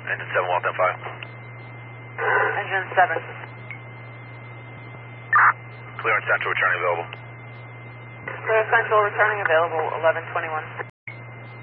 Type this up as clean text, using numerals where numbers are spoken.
Engine 7, walk down 5. Engine 7. Clear and central, returning available. Clear Central returning available, 1121.